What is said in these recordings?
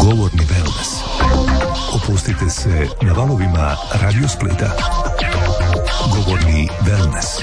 Govorni wellness. Opustite se na valovima Radio Splita. Govorni wellness.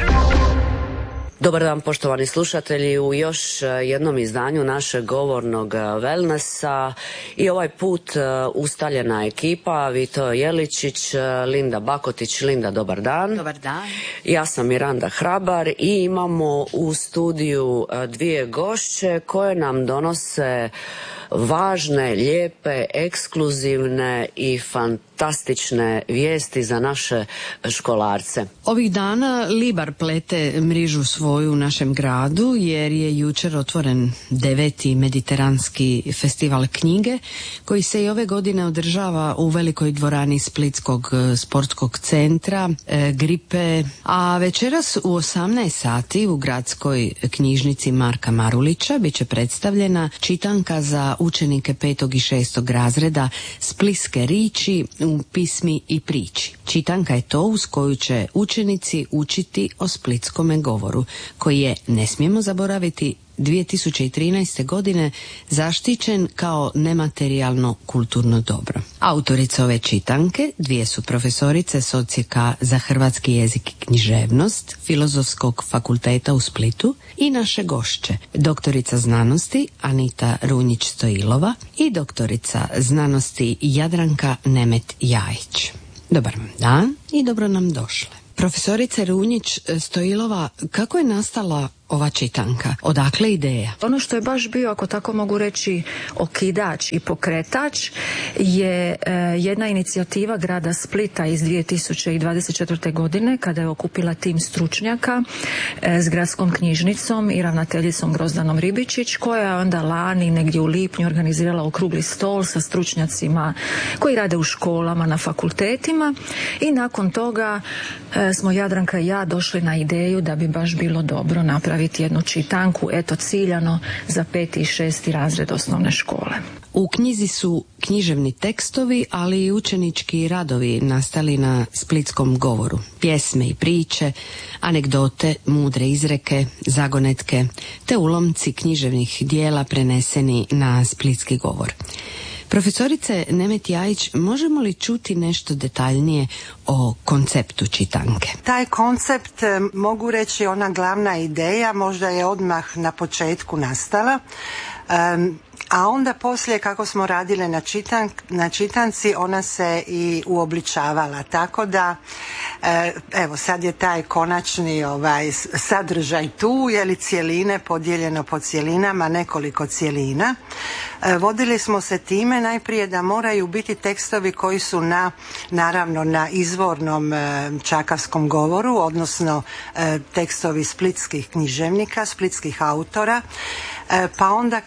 Dobar dan, poštovani slušatelji, u još jednom izdanju našeg govornog wellnessa i ovaj put ustaljena ekipa: Vito Jeličić, Linda Bakotić. Linda, dobar dan. Dobar dan. Ja sam Miranda Hrabar i imamo u studiju dvije gošće koje nam donose važne, lijepe, ekskluzivne i fantastične vijesti za naše školarce. Ovih dana Libar plete mrižu svoju u našem gradu jer je jučer otvoren 9. Mediteranski festival knjige koji se i ove godine održava u velikoj dvorani Splitskog sportskog centra Gripe, a večeras u 18 sati u gradskoj knjižnici Marka Marulića bit će predstavljena čitanka za učenike 5. i 6. razreda Splitske riči u pismi i priči. Čitanka je to uz koju će učenici učiti o splitskome govoru, koji je, ne smijemo zaboraviti, 2013. godine zaštićen kao nematerijalno kulturno dobro. Autorice ove čitanke dvije su profesorice s Odsjeka za hrvatski jezik i književnost Filozofskog fakulteta u Splitu i naše gošće, doktorica znanosti Anita Runjić-Stojilova i doktorica znanosti Jadranka Nemet-Jajić. Dobar vam dan i dobro nam došle. Profesorice Runjić-Stojilova, kako je nastala ova čitanka? Odakle ideja? Ono što je baš bio, ako tako mogu reći, okidač i pokretač je jedna inicijativa grada Splita iz 2024. godine kada je okupila tim stručnjaka s gradskom knjižnicom i ravnateljicom Grozdanom Ribičić, koja je onda lani negdje u lipnju organizirala okrugli stol sa stručnjacima koji rade u školama, na fakultetima, i nakon toga smo Jadranka i ja došli na ideju da bi baš bilo dobro napraviti jednu čitanku, eto ciljano za 5. i 6. razred osnovne škole. U knjizi su književni tekstovi, ali i učenički radovi nastali na splitskom govoru. Pjesme i priče, anegdote, mudre izreke, zagonetke, te ulomci književnih dijela preneseni na splitski govor. Profesorice Nemet-Jajić, možemo li čuti nešto detaljnije o konceptu čitanke? Taj koncept, mogu reći, ona glavna ideja možda je odmah na početku nastala, a onda poslije kako smo radile na čitanci ona se i uobličavala, tako da evo sad je taj konačni sadržaj tu, je li cjeline podijeljeno po cjelinama, nekoliko cjelina. Vodili smo se time najprije da moraju biti tekstovi koji su naravno na izvornom čakavskom govoru, odnosno tekstovi splitskih književnika, splitskih autora, pa onda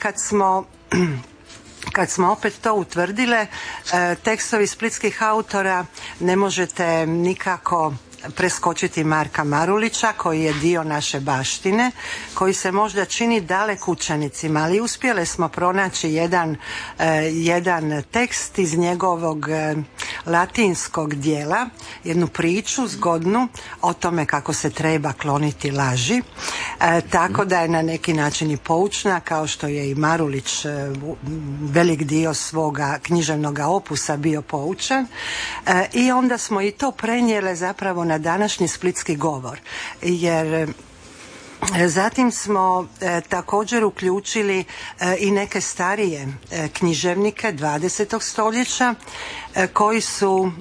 kad smo opet to utvrdile, tekstovi splitskih autora ne možete nikako preskočiti Marka Marulića, koji je dio naše baštine, koji se možda čini dalek učenicima, ali uspjeli smo pronaći jedan tekst iz njegovog latinskog dijela, jednu priču zgodnu o tome kako se treba kloniti laži, tako da je na neki način i poučna, kao što je i Marulić velik dio svoga književnog opusa bio poučan, i onda smo i to prenijele zapravo na današnji splitski govor, jer zatim smo također uključili i neke starije književnike 20. stoljeća koji su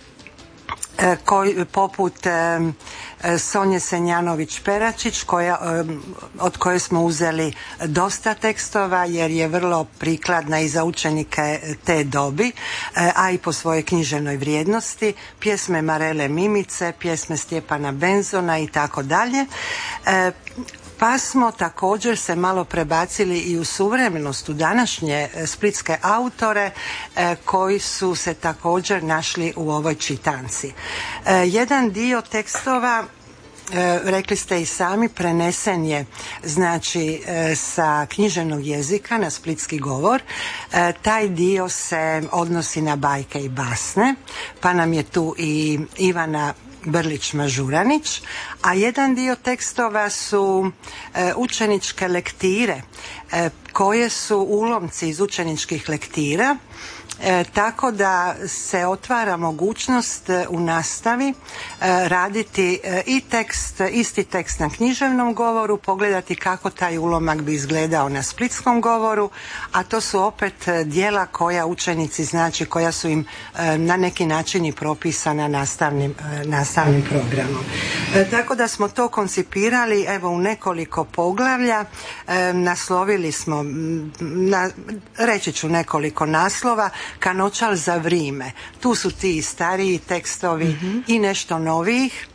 poput Sonje Senjanović-Peračić, od koje smo uzeli dosta tekstova jer je vrlo prikladna i za učenike te dobi, a i po svojoj književnoj vrijednosti, pjesme Marele Mimice, pjesme Stjepana Benzona i tako dalje. Pa smo također se malo prebacili i u suvremenost, u današnje splitske autore koji su se također našli u ovoj čitanci. Jedan dio tekstova, rekli ste i sami, prenesen je znači sa književnog jezika na splitski govor. Taj dio se odnosi na bajke i basne, pa nam je tu i Ivana Brlić-Mažuranić, a jedan dio tekstova su učeničke lektire koje su ulomci iz učeničkih lektira, tako da se otvara mogućnost u nastavi raditi isti tekst na književnom govoru, pogledati kako taj ulomak bi izgledao na splitskom govoru, a to su opet djela koja učenici, znači koja su im na neki način i propisana nastavnim programom. Tako da smo to koncipirali evo u nekoliko poglavlja, naslovili smo, reći ću nekoliko naslova. Kanočal za vrime. Tu su ti stariji tekstovi i nešto novih.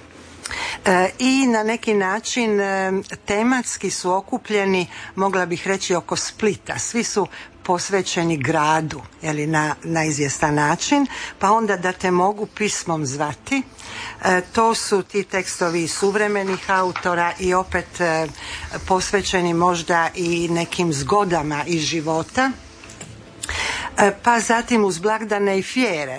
I na neki način tematski su okupljeni, mogla bih reći, oko Splita. Svi su posvećeni gradu, na izvjestan način, pa onda Da te mogu pismom zvati. To su ti tekstovi suvremenih autora i opet posvećeni možda i nekim zgodama iz života. Pa zatim Uz blagdane i fjere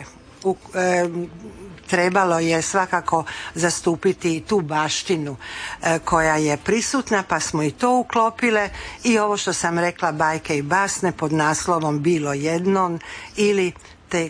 trebalo je svakako zastupiti tu baštinu koja je prisutna, pa smo i to uklopile, i ovo što sam rekla, bajke i basne pod naslovom Bilo jednom, ili te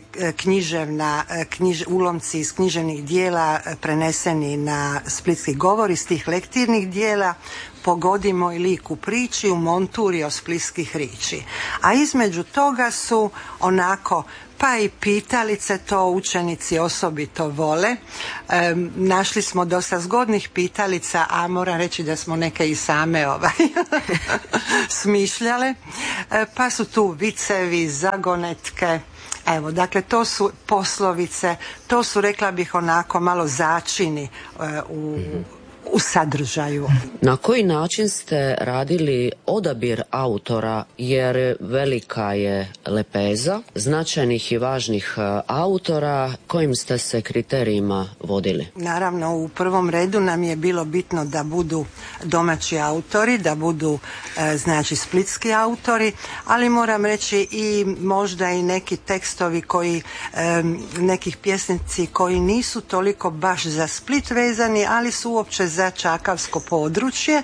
ulomci iz književnih dijela preneseni na splitski govor iz tih lektirnih dijela, Pogodi moj lik u priči, u Monturio splitskih riči. A između toga su onako pa i pitalice, to učenici osobito vole. Našli smo dosta zgodnih pitalica, a moram reći da smo neke i same smišljale. Pa su tu vicevi, zagonetke. Evo, dakle, to su poslovice, to su, rekla bih, onako malo začini u sadržaju. Na koji način ste radili odabir autora, jer velika je lepeza značajnih i važnih autora, kojim ste se kriterijima vodili? Naravno, u prvom redu nam je bilo bitno da budu domaći autori, da budu znači splitski autori, ali moram reći i možda i neki tekstovi koji, nekih pjesnici koji nisu toliko baš za Split vezani, ali su uopće za čakavsko područje,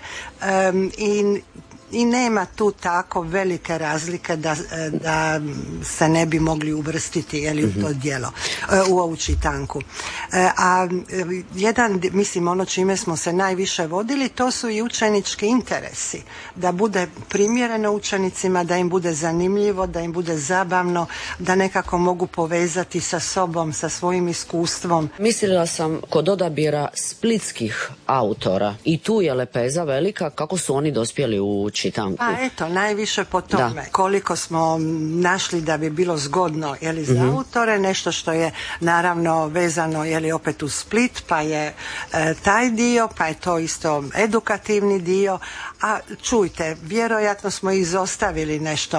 i nema tu tako velike razlike da se ne bi mogli uvrstiti u to djelo, u ovu čitanku. A mislim, ono čime smo se najviše vodili, to su i učenički interesi, da bude primjereno učenicima, da im bude zanimljivo, da im bude zabavno, da nekako mogu povezati sa sobom, sa svojim iskustvom. Mislila sam kod odabira splitskih autora, i tu je lepeza velika, kako su oni dospjeli u čitanku? Pa eto, najviše po tome. Da. Koliko smo našli da bi bilo zgodno za autore, nešto što je naravno vezano opet u Split, pa je taj dio, pa je to isto edukativni dio, a čujte, vjerojatno smo izostavili nešto,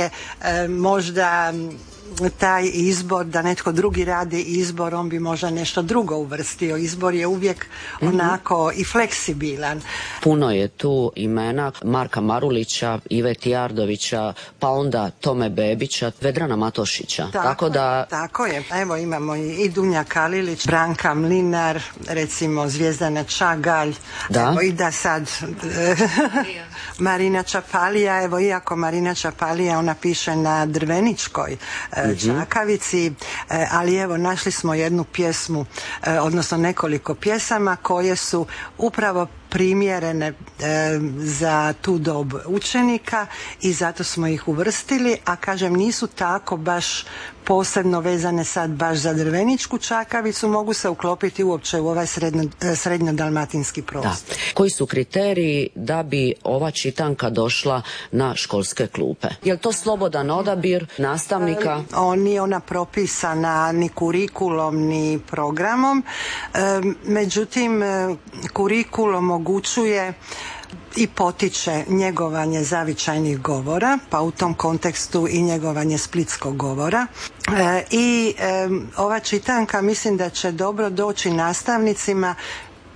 možda taj izbor, da netko drugi radi izbor, on bi možda nešto drugo uvrstio. Izbor je uvijek onako i fleksibilan. Puno je tu imena Marka Marulića, Ive Tijardovića, pa onda Tome Bebića, Vedrana Matošića. Tako je. Evo imamo i Dunja Kalilić, Branka Mlinar, recimo Zvijezdana Čagalj, evo i da sad Marina Čapalija, evo iako Marina Čapalija, ona piše na Drveničkoj Čakavici, ali evo našli smo jednu pjesmu, odnosno nekoliko pjesama koje su upravo primjerene za tu dob učenika i zato smo ih uvrstili, a kažem, nisu tako baš posebno vezane sad baš za Drveničku Čakavicu, mogu se uklopiti uopće u ovaj srednjodalmatinski prostor. Da. Koji su kriteriji da bi ova čitanka došla na školske klupe? Je li to slobodan odabir nastavnika? Nije ona propisana ni kurikulom ni programom, međutim kurikulum omogućuje i potiče njegovanje zavičajnih govora, pa u tom kontekstu i njegovanje splitskog govora. Ova čitanka mislim da će dobro doći nastavnicima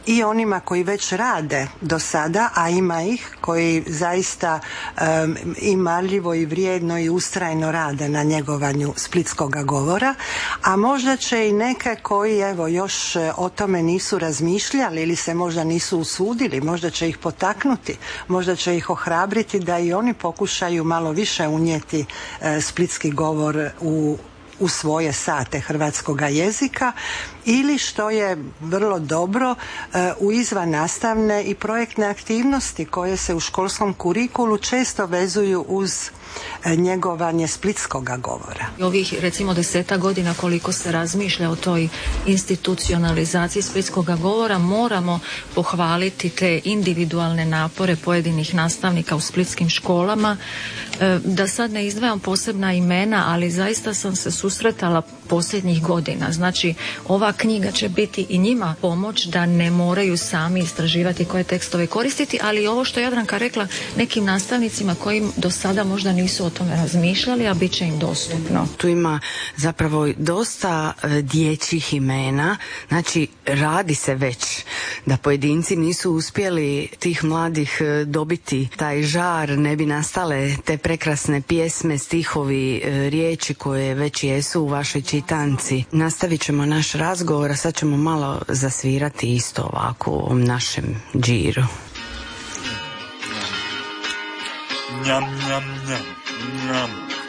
i onima koji već rade do sada, a ima ih koji zaista i marljivo i vrijedno i ustrajno rade na njegovanju splitskoga govora, a možda će i neke koji evo još o tome nisu razmišljali ili se možda nisu usudili, možda će ih potaknuti, možda će ih ohrabriti da i oni pokušaju malo više unijeti splitski govor u svoje sate hrvatskoga jezika, ili što je vrlo dobro, u izvannastavne i projektne aktivnosti koje se u školskom kurikulu često vezuju uz njegovanje splitskoga govora. Ovih recimo 10 godina koliko se razmišlja o toj institucionalizaciji splitskoga govora, moramo pohvaliti te individualne napore pojedinih nastavnika u splitskim školama. Da sad ne izdvajam posebna imena, ali zaista sam se susretala posljednjih godina. Znači, ova knjiga će biti i njima pomoć da ne moraju sami istraživati koje tekstove koristiti, ali ovo što je Jadranka rekla, nekim nastavnicima koji do sada možda nisu o tome razmišljali, a bit će im dostupno. Tu ima zapravo dosta dječjih imena, znači radi se već da pojedinci nisu uspjeli tih mladih dobiti taj žar, ne bi nastale te prekrasne pjesme, stihovi, riječi koje već jesu u vašoj čitanci. Nastavit ćemo naš razgovor, a sad ćemo malo zasvirati isto ovako u ovom našem džiru. Njam, njam, njam, njam.